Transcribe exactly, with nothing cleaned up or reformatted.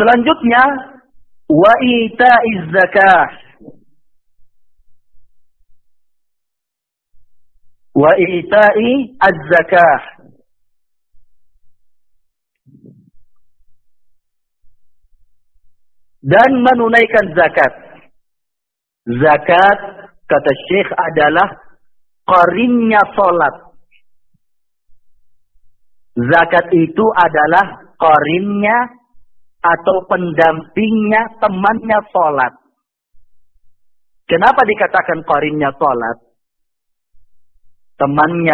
Selanjutnya, wa ita'iz zakah. Wa ita'i az-zakah. Dan menunaikan zakat. Zakat, kata Syekh, adalah qarinnya salat. Zakat itu adalah qarinnya atau pendampingnya, temannya salat. Kenapa dikatakan qarinnya salat? Temannya